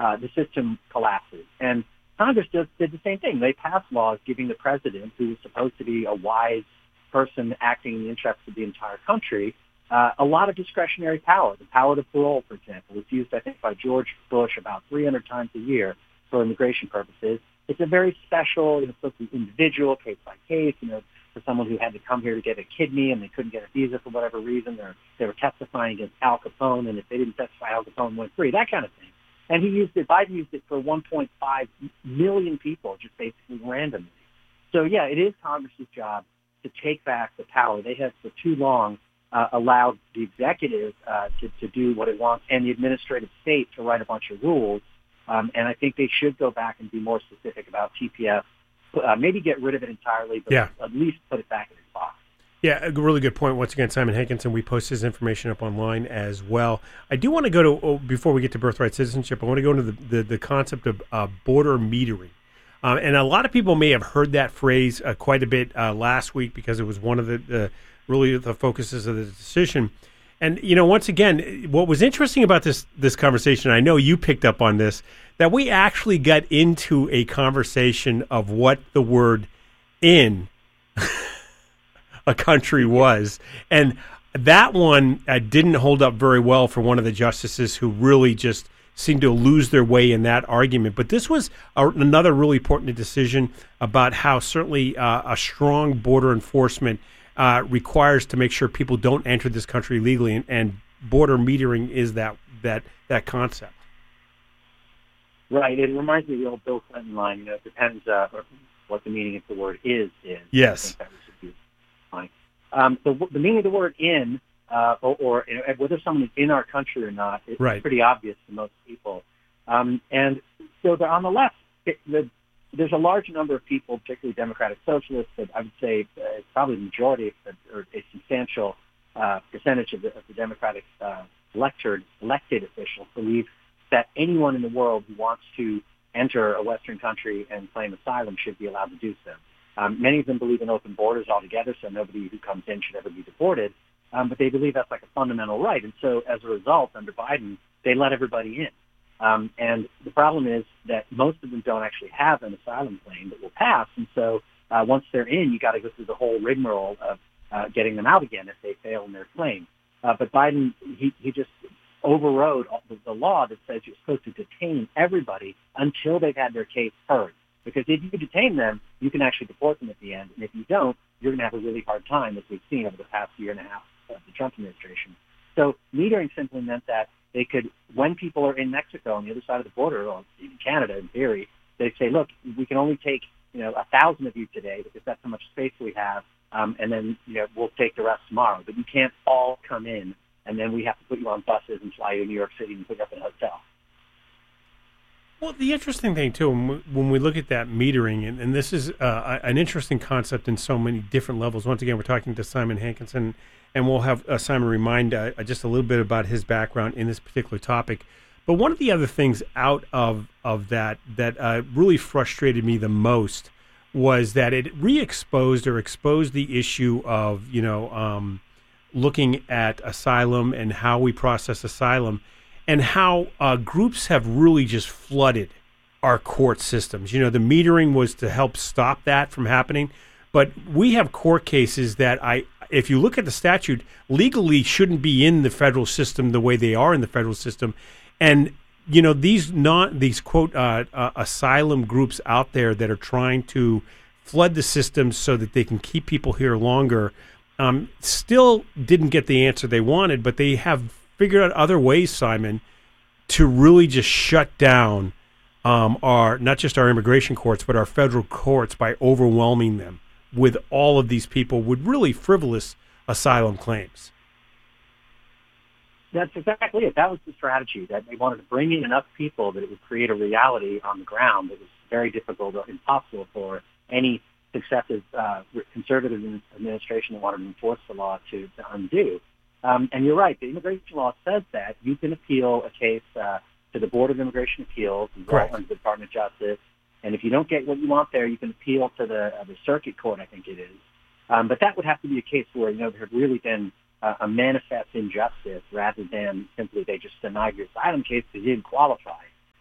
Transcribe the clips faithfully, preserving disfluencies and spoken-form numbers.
uh, the system collapses. And Congress just did the same thing. They passed laws giving the president, who was supposed to be a wise person acting in the interests of the entire country, uh, a lot of discretionary power. The power to parole, for example, was used, I think, by George Bush about three hundred times a year for immigration purposes. It's a very special, you know, supposed to be individual, case by case, you know, for someone who had to come here to get a kidney and they couldn't get a visa for whatever reason, or they were testifying against Al Capone, and if they didn't testify, Al Capone went free, that kind of thing. And he used it, Biden used it for one point five million people, just basically randomly. So, yeah, it is Congress's job to take back the power. They have for too long uh, allowed the executive uh, to, to do what it wants and the administrative state to write a bunch of rules. Um, and I think they should go back and be more specific about T P S, uh, maybe get rid of it entirely, but yeah. at least put it back in its box. Yeah, a really good point. Once again, Simon Hankinson, we post his information up online as well. I do want to go to, oh, before we get to birthright citizenship, I want to go into the, the, the concept of uh, border metering. Um, and a lot of people may have heard that phrase uh, quite a bit uh, last week because it was one of the, the really the focuses of the decision. And, you know, once again, what was interesting about this this conversation, I know you picked up on this, that we actually got into a conversation of what the word in a country was. And that one uh, didn't hold up very well for one of the justices who really just seemed to lose their way in that argument. But this was a, another really important decision about how certainly uh, a strong border enforcement uh, requires to make sure people don't enter this country legally, and, and border metering is that that that concept. Right. It reminds me of the old Bill Clinton line, you know, it depends uh, what the meaning of the word is. is. Yes. I think that was fine. Um, so the meaning of the word in, uh, or, or you know, whether someone is in our country or not, is right. pretty obvious to most people. Um, and so the, on the left, it, the, there's a large number of people, particularly Democratic Socialists, that I would say uh, probably the majority or a substantial uh, percentage of the, of the Democratic uh, elected, elected officials believe that anyone in the world who wants to enter a Western country and claim asylum should be allowed to do so. Um, many of them believe in open borders altogether, so nobody who comes in should ever be deported. Um, but they believe that's like a fundamental right. And so as a result, under Biden, they let everybody in. Um, and the problem is that most of them don't actually have an asylum claim that will pass. And so uh, once they're in, you got to go through the whole rigmarole of uh, getting them out again if they fail in their claim. Uh, but Biden, he, he just overrode the, the law that says you're supposed to detain everybody until they've had their case heard. Because if you detain them, you can actually deport them at the end. And if you don't, you're going to have a really hard time, as we've seen over the past year and a half of the Trump administration. So metering simply meant that they could, when people are in Mexico on the other side of the border, or even Canada in theory, they'd say, look, we can only take, you know, a thousand of you today because that's how much space we have, um, and then, you know, we'll take the rest tomorrow. But you can't all come in, and then we have to put you on buses and fly you to New York City and put you up in a hotel. Well, the interesting thing, too, when we, when we look at that metering, and, and this is uh, an interesting concept in so many different levels. Once again, we're talking to Simon Hankinson, and we'll have uh, Simon remind uh, just a little bit about his background in this particular topic. But one of the other things out of, of that that uh, really frustrated me the most was that it re-exposed or exposed the issue of, you know, um, looking at asylum and how we process asylum, and how uh, groups have really just flooded our court systems. You know, the metering was to help stop that from happening, but we have court cases that, I, if you look at the statute, legally shouldn't be in the federal system the way they are in the federal system. And, you know, these not these quote uh, uh, asylum groups out there that are trying to flood the system so that they can keep people here longer, um, still didn't get the answer they wanted, but they have figured out other ways, Simon, to really just shut down um, our, not just our immigration courts, but our federal courts by overwhelming them with all of these people with really frivolous asylum claims. That's exactly it. That was the strategy, that they wanted to bring in enough people that it would create a reality on the ground that was very difficult or impossible for any successive uh, conservative administration that wanted to enforce the law to, to undo. Um, and you're right. The immigration law says that you can appeal a case uh, to the Board of Immigration Appeals, Correct. under the Department of Justice. And if you don't get what you want there, you can appeal to the, uh, the circuit court, I think it is. Um, but that would have to be a case where, you know, there had really been uh, a manifest injustice rather than simply they just denied your asylum case because you didn't qualify.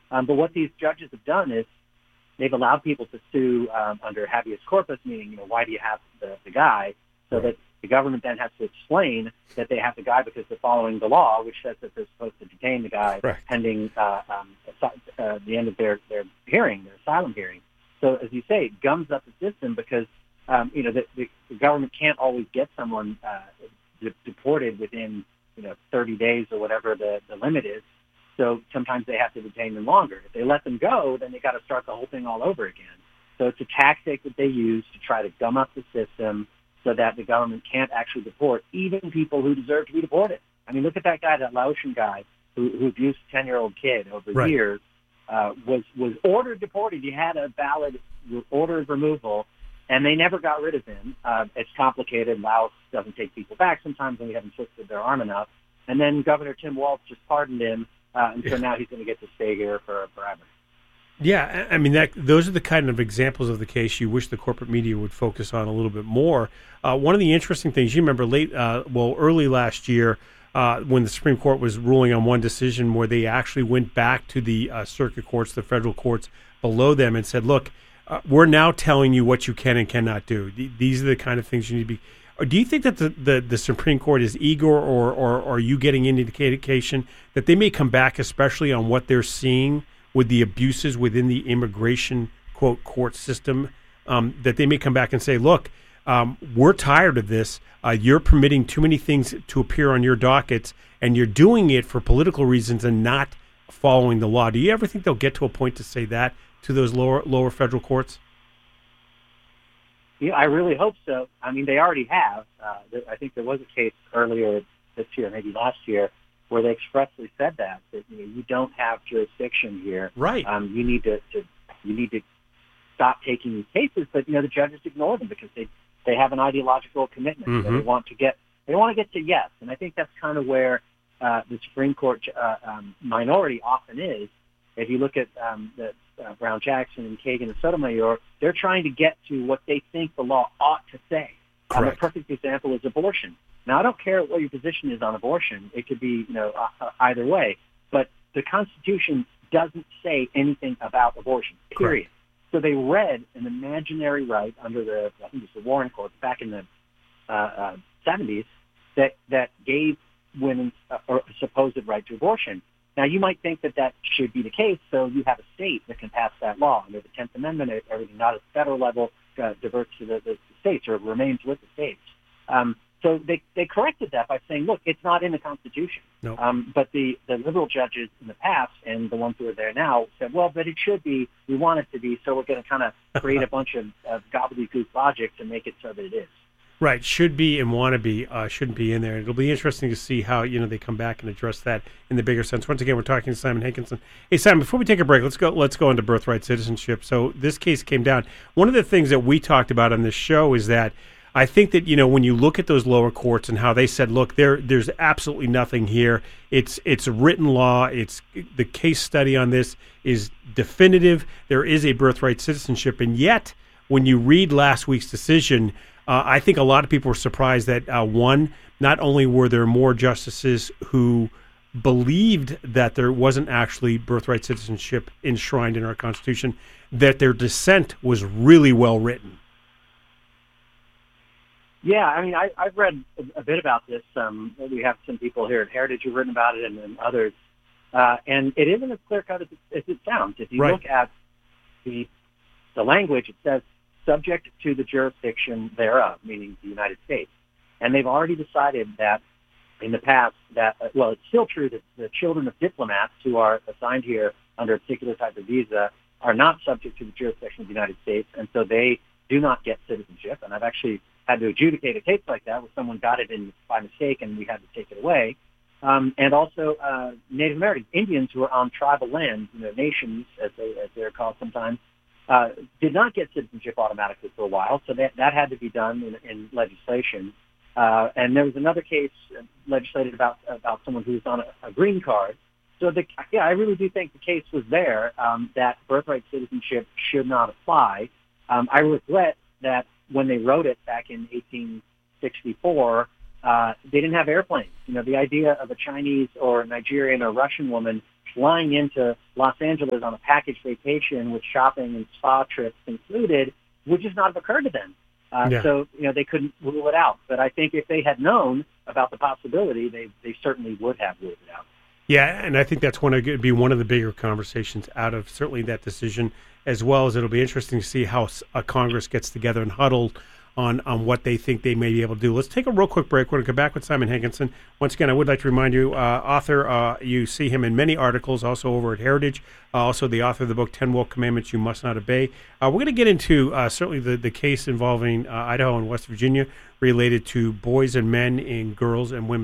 Um, but what these judges have done is they've allowed people to sue um, under habeas corpus, meaning, you know, why do you have the, the guy, so that the government then has to explain that they have the guy because they're following the law, which says that they're supposed to detain the guy Correct. pending uh, um, uh, the end of their, their hearing, their asylum hearing. So, as you say, it gums up the system because, um, you know, the, the, the government can't always get someone uh, de- deported within, you know, thirty days or whatever the, the limit is. So sometimes they have to detain them longer. If they let them go, then they got to start the whole thing all over again. So it's a tactic that they use to try to gum up the system so that the government can't actually deport even people who deserve to be deported. I mean, look at that guy, that Laotian guy who, who abused a ten-year-old kid over right. years, uh, was, was ordered deported. He had a valid order of removal, and they never got rid of him. Uh, it's complicated. Laos doesn't take people back sometimes when we haven't twisted their arm enough. And then Governor Tim Walz just pardoned him, uh, and so yeah. now he's going to get to stay here for forever. Yeah, I mean, that, those are the kind of examples of the case you wish the corporate media would focus on a little bit more. Uh, one of the interesting things, you remember late, uh, well, early last year, uh, when the Supreme Court was ruling on one decision where they actually went back to the uh, circuit courts, the federal courts below them, and said, look, uh, we're now telling you what you can and cannot do. These are the kind of things you need to be. Do you think that the, the, the Supreme Court is eager, or, or, or are you getting any indication that they may come back, especially on what they're seeing with the abuses within the immigration, quote, court system, um, that they may come back and say, look, um, we're tired of this. Uh, you're permitting too many things to appear on your dockets, and you're doing it for political reasons and not following the law. Do you ever think they'll get to a point to say that to those lower lower federal courts? Yeah, I really hope so. I mean, they already have. Uh, I think there was a case earlier this year, maybe last year, where they expressly said that that you know, you don't have jurisdiction here. Right. Um, you need to, to you need to stop taking these cases, but you know the judges ignore them because they they have an ideological commitment. Mm-hmm. You know, they want to get they want to get to yes, and I think that's kind of where uh, the Supreme Court uh, um, minority often is. If you look at um, the uh, Brown Jackson and Kagan and Sotomayor, they're trying to get to what they think the law ought to say. Um, a perfect example is abortion. Now, I don't care what your position is on abortion. It could be, you know, uh, either way. But the Constitution doesn't say anything about abortion, period. Correct. So they read an imaginary right under the, I think it's the Warren Court back in the uh, uh, seventies that, that gave women a, a supposed right to abortion. Now, you might think that that should be the case, so you have a state that can pass that law. Under the tenth Amendment, everything not at the federal level uh, diverts to the, the states or remains with the states. Um, So they, they corrected that by saying, look, it's not in the Constitution. Nope. Um, but the, the liberal judges in the past and the ones who are there now said, well, but it should be. We want it to be, so we're going to kind of create a bunch of, of gobbledygook logic to make it so that it is. Right. Should be and want to be uh, shouldn't be in there. It'll be interesting to see how, you know, they come back and address that in the bigger sense. Once again, we're talking to Simon Hankinson. Hey, Simon, before we take a break, let's go let's go into birthright citizenship. So this case came down. One of the things that we talked about on this show is that I think that, you know, when you look at those lower courts and how they said, look, there there's absolutely nothing here. It's it's written law. It's the case study on this is definitive. There is a birthright citizenship. And yet, when you read last week's decision, uh, I think a lot of people were surprised that, uh, one, not only were there more justices who believed that there wasn't actually birthright citizenship enshrined in our Constitution, that their dissent was really well written. Yeah, I mean, I, I've read a, a bit about this. Um, we have some people here at Heritage who've written about it, and, and others. Uh, and it isn't as clear-cut as, as it sounds. If you right. look at the the language, it says subject to the jurisdiction thereof, meaning the United States. And they've already decided that in the past that, uh, well, it's still true that the children of diplomats who are assigned here under a particular type of visa are not subject to the jurisdiction of the United States, and so they do not get citizenship. And I've actually had to adjudicate a case like that where someone got it in by mistake and we had to take it away. Um, and also uh, Native Americans, Indians who are on tribal lands, you know, nations, as, they, as they're called sometimes, uh, did not get citizenship automatically for a while, so that, that had to be done in, in legislation. Uh, and there was another case legislated about about someone who was on a, a green card. So, the, yeah, I really do think the case was there um, that birthright citizenship should not apply. Um, I regret that when they wrote it back in eighteen sixty-four, Uh, they didn't have airplanes. You know, the idea of a Chinese or Nigerian or Russian woman flying into Los Angeles on a package vacation with shopping and spa trips included would just not have occurred to them. Uh, yeah. So, you know, they couldn't rule it out. But I think if they had known about the possibility, they, they certainly would have ruled it out. Yeah, and I think that's going to be one of the bigger conversations out of certainly that decision, as well as it'll be interesting to see how a Congress gets together and huddled on, on what they think they may be able to do. Let's take a real quick break. We're going to come back with Simon Hankinson. Once again, I would like to remind you, uh, author, uh, you see him in many articles, also over at Heritage, uh, also the author of the book, ten Woke Commandments You Must Not Obey. Uh, we're going to get into uh, certainly the, the case involving uh, Idaho and West Virginia related to boys and men and girls and women